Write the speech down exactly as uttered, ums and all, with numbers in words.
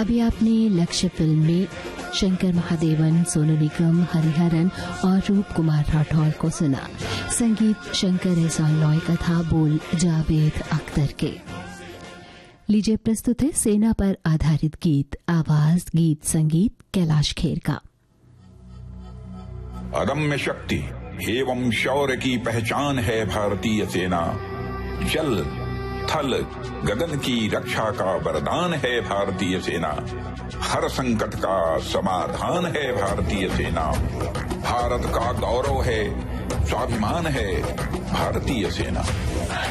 अभी आपने लक्ष्य फिल्म में शंकर महादेवन, सोनू निगम, हरिहरन और रूप कुमार राठौर को सुना। संगीत शंकर एहसान लॉय का था, बोल जावेद अख्तर के। लीजिए प्रस्तुत है सेना पर आधारित गीत, आवाज गीत संगीत कैलाश खेर का। अदम्य शक्ति एवं शौर्य की पहचान है भारतीय सेना। जल थल गगन की रक्षा का वरदान है भारतीय सेना। हर संकट का समाधान है भारतीय सेना। भारत का गौरव है, स्वाभिमान है भारतीय सेना।